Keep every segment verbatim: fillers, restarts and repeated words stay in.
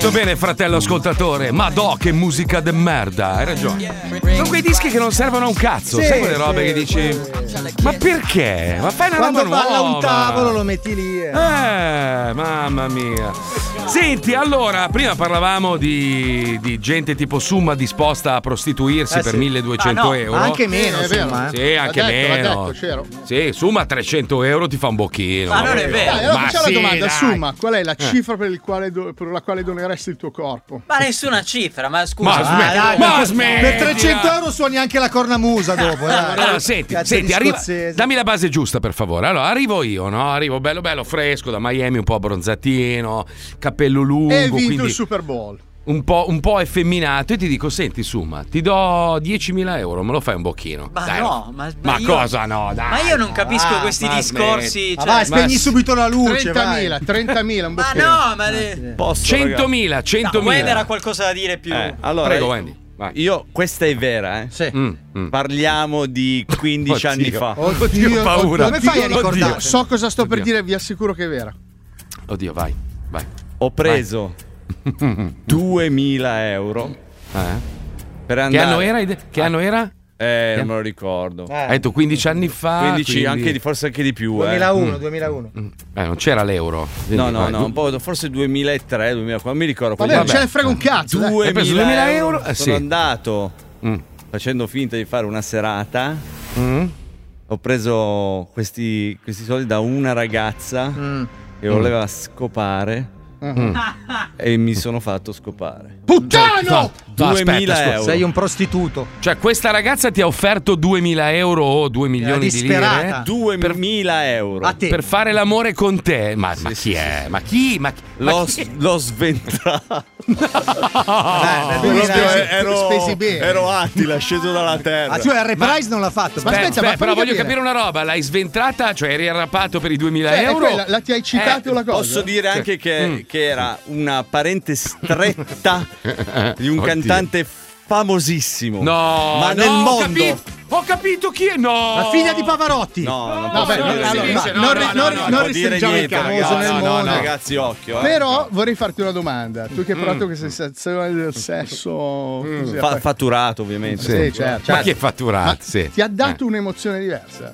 detto bene, fratello ascoltatore. Madò, che musica de merda. Hai ragione. Sono quei dischi che non servono a un cazzo. Sì, sai quelle robe sì, che dici? Ma perché? Ma fai una Quando roba nuova. balla un tavolo lo metti lì. Eh, eh mamma mia. Senti, allora, prima parlavamo di, di gente tipo Summa disposta a prostituirsi Eh, per sì. milleduecento Ah, no, euro. anche meno, Sì, è vero. insomma, eh. Sì, anche L'ha detto, l'ha meno. detto, c'ero. Sì, Summa trecento euro ti fa un bocchino. Ma non è proprio. vero. Dai, allora Ma facciamo sì, la domanda, dai. Summa, qual è la cifra per, il quale do- per la quale doneresti il tuo corpo? Ma nessuna cifra, ma scusa. Ma smetti, dai, ma per- smettila. Per trecento euro suoni anche la cornamusa dopo. Eh. Allora, senti, Cazzo senti di arriva, scozzese. dammi la base giusta per favore. Allora, arrivo io, no? Arrivo bello bello fresco da Miami, un po' abbronzatino, cappello lungo, E hai vinto quindi il Super Bowl. un po', un po' effeminato e ti dico, senti Summa, ti do diecimila euro, me lo fai un bocchino? Ma Dai, no, ma, ma ma io- cosa no, dai. Ma io non capisco Ah, questi ma discorsi. Ma Cioè, vai, spegni ma- subito la luce. trentamila, vai. trentamila, un ma bocchino. no, ma le... Posso, centomila, no, centomila. Wendy era qualcosa da dire più. ragazzi? Eh, allora, Prego, Wendy. Vai. io questa è vera, eh. Sì. Mm, mm. Parliamo di quindici anni Oddio. fa. Oddio, ho paura. Come fai a Oddio. ricordare? So cosa sto per Oddio. dire, vi assicuro che è vera. Oddio, vai, vai. Ho preso duemila euro Eh? per Che andare. anno era? Ide- Che anno era? Eh, non me lo ricordo. Eh. Hai detto quindici anni fa. quindici, quindi- anche di, forse anche di più. duemilauno, duemilauno. Eh, non c'era l'euro. Eh. Quindi No, no, vai, no, tu- un po', forse duemilatré, duemilaquattro, non mi ricordo. Vabbè, quegli non anni. ce ne frega un cazzo. dai. Hai preso duemila euro? Eh, Sono sì. andato Mm. facendo finta di fare una serata. Mm. Ho preso questi, questi soldi da una ragazza Mm. che voleva scopare Mm. e mi sono fatto scopare. Puttano! No, aspetta, duemila scusa. euro. Sei un prostituto. Cioè, questa ragazza ti ha offerto duemila euro o due milioni di lire disperata. duemila euro. A te. per fare l'amore con te. Ma, ma chi è? Ma chi? Ma, chi- ma L'ho, chi- l'ho sventrato. Beh, Proprio spesi- ero, spesi bene. ero Attila, sceso dalla terra. Ah, cioè il reprise non l'ha fatto. Ma beh. aspetta, Aspetta, ma aspetta, però fammi voglio capire. capire una roba. L'hai sventrata? Cioè, eri arrappato per i duemila Cioè, è euro? quella, la ti hai citato Eh, la cosa? Posso dire anche che, Mm. che era una parente stretta di un Oddio. cantante famosissimo. No, ma no, nel ho mondo. capito, ho capito chi è. No, La figlia di Pavarotti. No, non No, posso beh, dire allora, niente. no, no, non, no, ri- no, non- no, non non dire restringiamo il niente, famoso ragazzi. nel No, no, mondo. ragazzi, occhio. eh. Però vorrei farti una domanda. Tu che hai provato questa sensazione del sesso così, Fa- fai- fatturato, ovviamente. Sì, certo. Ma chi è fatturato? Ma Sì. ti ha dato un'emozione diversa?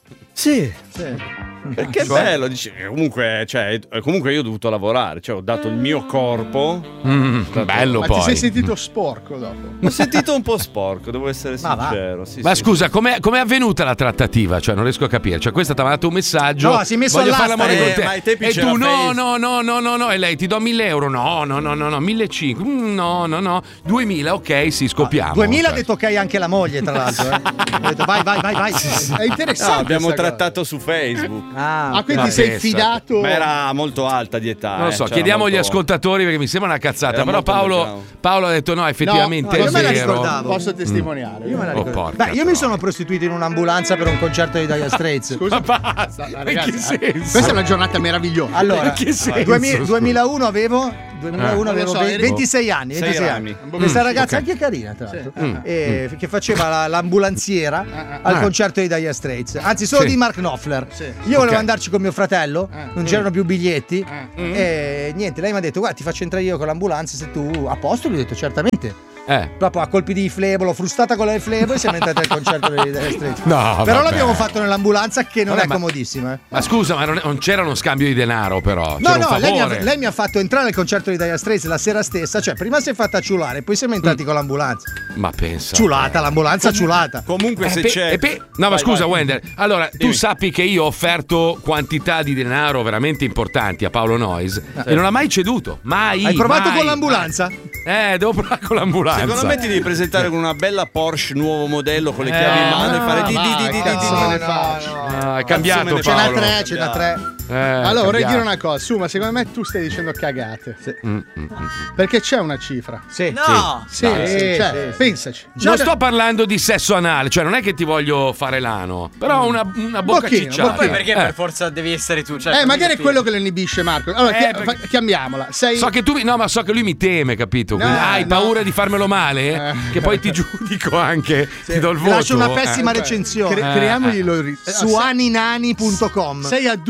Sì. Sì. Perché è bello, dici, comunque, cioè, comunque io ho dovuto lavorare, cioè ho dato il mio corpo. Mm, bello Ma poi. ti sei sentito sporco dopo? Mi ho sentito un po' sporco, devo essere Ma va. sincero. Sì, Ma sì. scusa, com'è, com'è avvenuta la trattativa? Cioè, non riesco a capire. Cioè, questa ti ha dato un messaggio. No, si è messo voglio fare all'asta, l'amore eh, con te. ma ai tempi e c'era tu, no, Facebook. no, no, no, no, no. E lei ti do mille euro. No, no, no, no, no. millecinquecento. Mm, no, no, no. duemila, ok, sì, scopiamo. duemila ha Cioè. detto ok anche la moglie, tra l'altro. Eh. Ha detto vai, vai, vai, vai. È interessante. No, abbiamo sta cosa. trattato su Facebook. Ah, Ah, quindi Ma ti sei pensa. fidato. Ma era molto alta di età. Non lo eh, so, c'era chiediamo agli molto- ascoltatori perché mi sembra una cazzata. Era Però molto Paolo, underground. Paolo ha detto no, effettivamente no, è io me la vero. ricordavo. Posso testimoniare. io me la Oh, ricordo. porca Beh, io mi troia. sono prostituito in un'ambulanza per un concerto di Dire Straits. Scusa, Ma basta, ma in ragazzi, che eh, senso? questa è una giornata meravigliosa. Allora, In che senso, duemila- scusa? duemilauno avevo duemilauno Eh. avevo Non lo so, ve- eri- ventisei anni, Sei ventisei anni. anni. Questa Mm, ragazza ok. anche carina, tra l'altro, Sì. eh, che faceva la- l'ambulanziera al Ah. concerto di Dire Straits, anzi solo Sì. di Mark Knopfler. Sì. Io volevo Ok. andarci con mio fratello, non c'erano più biglietti Mm. e niente, lei mi ha detto guarda ti faccio entrare io con l'ambulanza se tu a posto, gli ho detto certamente. Eh. Proprio a colpi di flebo, l'ho frustata con la flebo e siamo entrati al concerto di Dire Straits. No, Però vabbè. l'abbiamo fatto nell'ambulanza che non Vabbè, è ma- comodissima. eh. Ma scusa, ma non, non c'era uno scambio di denaro, però. No, C'era no, un lei mi, ha, favore. lei mi ha fatto entrare al concerto di Dire Straits la sera stessa, cioè prima si è fatta ciulare, poi siamo entrati con l'ambulanza. Ma pensa. Ciulata, l'ambulanza ciulata. Comunque, Eh, se pe- c'è. e pe- no, ma Vai, scusa, vai. Wender. Allora, tu Dimmi. sappi che io ho offerto quantità di denaro veramente importanti a Paolo Noyes e non ha mai ceduto. Mai. Hai provato mai, con l'ambulanza? mai. Eh, devo provare con l'ambulanza. Secondo me ti devi presentare con una bella Porsche nuovo modello con le Eh, chiavi in mano no, e fare di di di di di cazzo di. me ne faccio. Ah, è cambiato, me ne Ce n'ha Paolo. tre, ce n'ha tre. Eh, Allora vorrei cambiato. dire una cosa, su, ma secondo me tu stai dicendo cagate. Mm, mm, mm. Perché c'è una cifra. Sì. No! Sì, Dai, sì, sì, cioè, sì, sì. pensaci. Non sto parlando di sesso anale, cioè non è che ti voglio fare l'ano, però una, una bocca Bocchino, cicciata. Ma poi perché Eh. per forza devi essere tu? Cioè, Eh, fammi magari è capire. quello che lo inibisce, Marco. Allora, Eh, chi- perché- fa- chiamiamola. Sei. So che tu mi- no, ma so che lui mi teme, capito? Quindi No, hai no. paura di farmelo male? Eh. Che poi ti giudico anche, ti do il Ti voto. lascio una Eh. pessima Cioè, recensione cre- creiamogli lo ri- eh, su sei- aninani punto com. Sei a Dubai in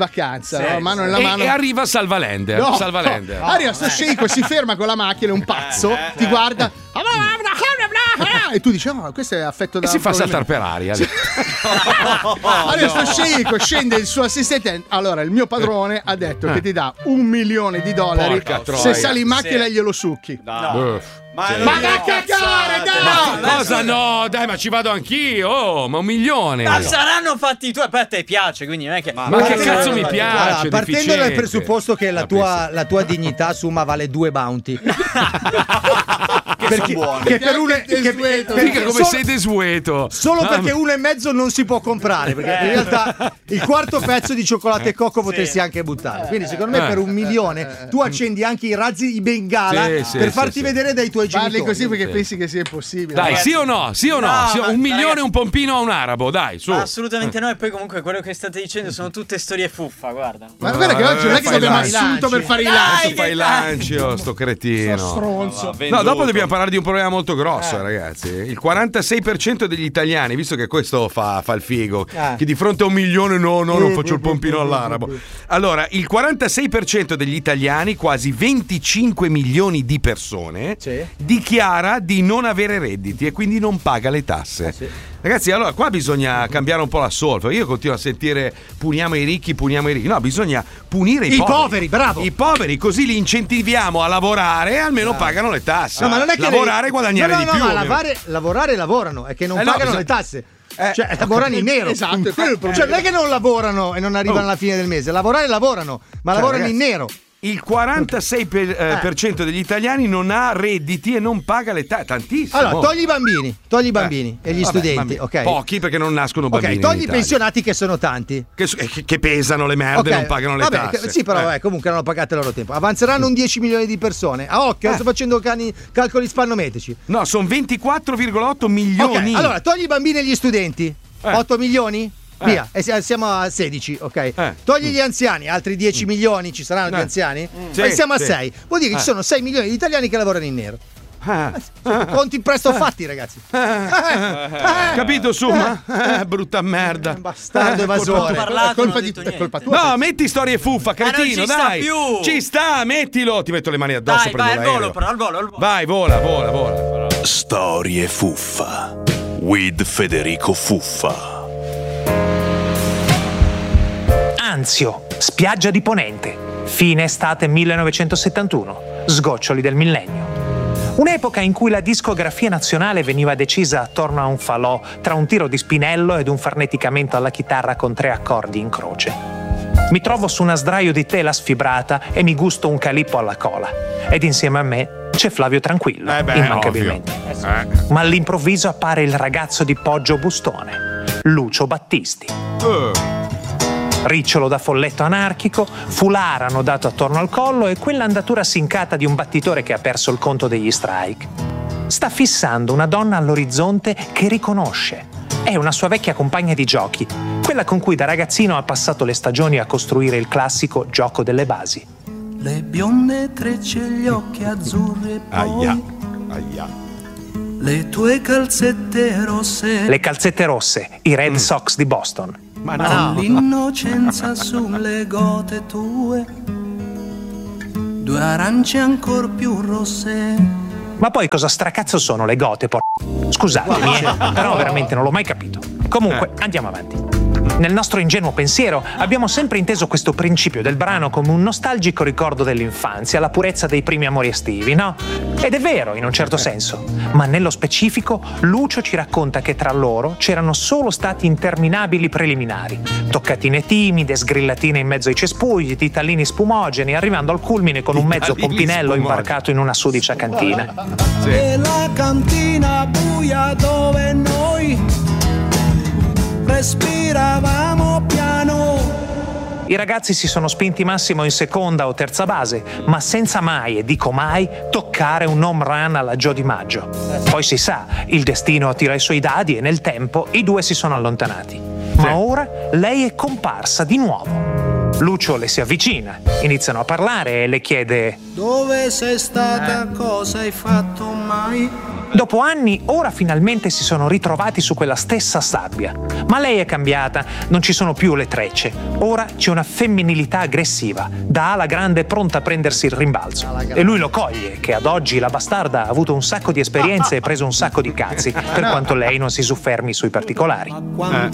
vacanza, Sì, no? Mano E, nella mano. e arriva Salvalender. No, Salvalender. no. Arriva sto sceicco, si ferma con la macchina, è un pazzo, ti guarda e tu dici, oh, questo è affetto da E si fa saltare probabilmente- per aria. Allora sto sceicco, scende il suo assistente. Allora il mio padrone ha detto che ti dà un milione di dollari Porca se troia. sali in macchina e glielo succhi. No. Ma, Ma vai a cagare, dai! Ma cosa no? Dai, ma ci vado anch'io. Oh, ma un milione. Ma saranno fatti i tuoi, poi a te piace, quindi non è che. Ma che cazzo mi Allora, piace? partendo deficiente. dal presupposto che la tua, la tua dignità summa vale due bounty. perché, che per uno è- che- desueto. perché Mica come solo- sei desueto. Solo Ah, perché uno e mezzo non si può comprare, perché in realtà il quarto pezzo di cioccolato e cocco potresti anche buttare. Quindi, secondo me, Eh. per un milione tu accendi anche i razzi i bengala Sì, sì, per sì, farti sì. vedere dai tuoi Parli genitori. così perché pensi che sia impossibile. Dai, Vabbè. sì o no? Sì o no? No, Sì, ma- un milione ragazzi- e un pompino a un arabo, dai, su. Ma assolutamente no, e poi comunque quello che state dicendo sono tutte storie fuffa, guarda. Ma guarda che oggi non è che Fai abbiamo lanci. assunto per fare i Dai, lanci. Adesso fai i lanci, oh, sto cretino. Stronzo. No, dopo dobbiamo parlare di un problema molto grosso, eh, ragazzi. Il quarantasei per cento degli italiani, visto che questo fa, fa il figo, Eh. che di fronte a un milione no, no, non faccio il pompino all'arabo. Allora, il quarantasei per cento degli italiani, quasi venticinque milioni di persone, Sì. dichiara di non avere redditi e quindi non paga le tasse. Ragazzi, allora qua bisogna cambiare un po' la solfa. Io continuo a sentire puniamo i ricchi, puniamo i ricchi. No, bisogna punire i, I poveri, bravo. I poveri, così li incentiviamo a lavorare e almeno pagano le tasse. No, ma non è che lavorare e guadagnare no, no, di no, più. ma ovviamente. lavare- lavorare lavorano, è che non Eh no, pagano bisogna- le tasse. Eh, cioè, lavorano in nero. Esatto, è quello il problema. Cioè, non è che non lavorano e non arrivano Oh. alla fine del mese. Lavorare lavorano, ma lavorano ragazzi, in nero. Il quarantasei per cento per, eh, per cento degli italiani non ha redditi e non paga le tasse. Tantissimo. Allora, togli i bambini, togli i bambini e gli Vabbè, studenti, bambini. ok? Pochi perché non nascono bambini. Ok, in togli i Italia. pensionati che sono tanti. Che, che- che pesano le merde e Ok, non pagano le vabbè, tasse. che- Sì, però Eh. vabbè, comunque non hanno pagato il loro tempo. Avanzeranno un dieci milioni di persone. A occhio, Eh. sto facendo cani- calcoli spannometrici. No, sono ventiquattro virgola otto milioni. Ok, allora togli i bambini e gli studenti. Eh. otto milioni? Eh. Via, e si- siamo a sedici, ok? Eh. Togli gli anziani, altri dieci milioni ci saranno Eh. gli anziani? Sì, e siamo a sì. sei. Vuol dire che ci Eh. sono sei milioni di italiani che lavorano in nero. Ah. Conti presto fatti, ragazzi. Eh. Capito, Suma? Eh, brutta merda. Bastardo evasore. Ho parlato, È colpa, non ho di, detto è niente. colpa tua. No, metti storie fuffa, Ma non cretino, ci sta dai. più. Ci sta, mettilo. Ti metto le mani addosso. Dai, prendo vai al l'aereo. volo, però al volo, al volo. Vai, vola, vola, vola. Storie fuffa. With Federico Fuffa. Anzio, spiaggia di Ponente, fine estate millenovecentosettantuno, sgoccioli del millennio. Un'epoca in cui la discografia nazionale veniva decisa attorno a un falò tra un tiro di spinello ed un farneticamento alla chitarra con tre accordi in croce. Mi trovo su una sdraio di tela sfibrata e mi gusto un calippo alla cola. Ed insieme a me c'è Flavio Tranquillo, Eh beh, immancabilmente. Eh. Ma all'improvviso appare il ragazzo di Poggio Bustone, Lucio Battisti. Eh. Ricciolo da folletto anarchico, fulara annodato attorno al collo e quell'andatura sincata di un battitore che ha perso il conto degli strike. Sta fissando una donna all'orizzonte che riconosce. È una sua vecchia compagna di giochi, quella con cui da ragazzino ha passato le stagioni a costruire il classico gioco delle basi. Le bionde trecce, gli occhi azzurri e poi Aia. Aia. le tue calzette rosse. Le calzette rosse, i Red Sox di Boston. Ma Con no. l'innocenza sulle gote tue, due arance ancor più rosse. Ma poi cosa stracazzo sono le gote, por... Scusatemi, eh, però veramente non l'ho mai capito. Comunque, andiamo avanti. Nel nostro ingenuo pensiero abbiamo sempre inteso questo principio del brano come un nostalgico ricordo dell'infanzia, la purezza dei primi amori estivi, no? Ed è vero, in un certo senso. Ma nello specifico, Lucio ci racconta che tra loro c'erano solo stati interminabili preliminari. Toccatine timide, sgrillatine in mezzo ai cespugli, titallini spumogeni, arrivando al culmine con un mezzo Titallini pompinello spumogeni. imbarcato in una sudicia cantina. E la cantina buia dove noi respiravamo piano. I ragazzi si sono spinti massimo in seconda o terza base, ma senza mai, e dico mai, toccare un home run alla Gio Di Maggio. Poi si sa, il destino tira i suoi dadi e nel tempo i due si sono allontanati. Ma ora lei è comparsa di nuovo. Lucio le si avvicina, iniziano a parlare e le chiede: Dove sei stata? Cosa hai fatto mai? Dopo anni, ora finalmente si sono ritrovati su quella stessa sabbia. Ma lei è cambiata, non ci sono più le trecce. Ora c'è una femminilità aggressiva, da ala grande pronta a prendersi il rimbalzo. E lui lo coglie, che ad oggi la bastarda ha avuto un sacco di esperienze e preso un sacco di cazzi, per quanto lei non si soffermi sui particolari.